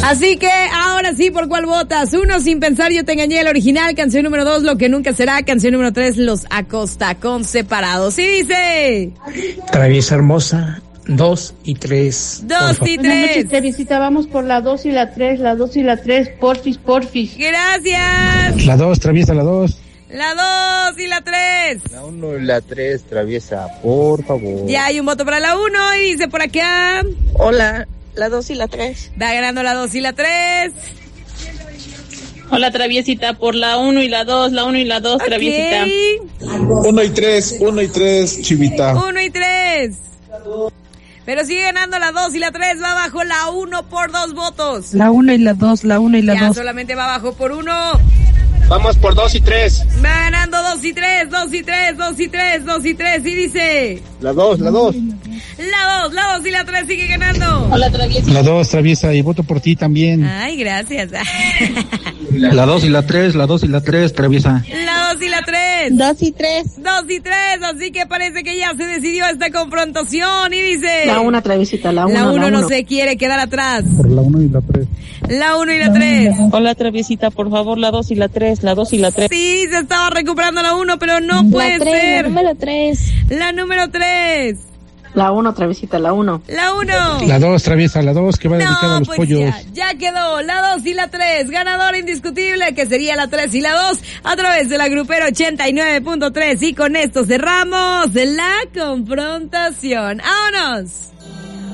Así que ahora sí, ¿por cuál votas? 1, Sin Pensar Yo Te Engañé, el original. Canción número 2, Lo Que Nunca Será. Canción número 3, Los Acosta con Separados. Y dice... Traviesa Hermosa, 2 y 3. 2 y 3. Buenas noches, Teresita, vamos por la 2 y la 3, la 2 y la 3, porfis. Gracias. La 2, Traviesa la 2. La 2 y la 3. La 1 y la 3, Traviesa, por favor. Ya hay un voto para la 1 y dice por acá... Hola, la 2 y la 3. Va ganando la 2 y la 3. Hola, Traviesita, por la 1 y la 2, la 1 y la 2, Okay. Traviesita. 1 y 3, Chivita. 1 y 3. Pero sigue ganando la 2 y la 3. Va abajo la 1 por 2 votos. La 1 y la 2, la 1 y la Ya 2. solamente va abajo por 1. Vamos por 2 y 3. Va ganando 2 y 3, 2 y 3, 2 y 3, 2 y 3. Y dice... La 2. La 2 y la 3 sigue ganando. Hola, Traviesita. La 2, Traviesa, y voto por ti también. Ay, gracias. La 2 y la 3, la 2 y la 3, Traviesa. La 2 y la 3. 2 y 3. 2 y 3, así que parece que ya se decidió esta confrontación y dice... La 1, Traviesita, la 1. La 1 no se quiere quedar atrás. Por la 1 y la 3. La 1 y la 3. Hola, Traviesita, por favor, la 2 y la 3, la 2 y la 3. Sí, se estaba recuperando la 1, pero no puede ser. La número 3. La número 3. La 1, Traviesita, la 1. La 1. La 2, Traviesa, la 2, que va dedicada a los pues pollos. ya quedó la 2 y la 3. Ganadora indiscutible, que sería la 3 y la 2, a través de la Grupera 89.3. Y con esto cerramos la confrontación. ¡Vámonos!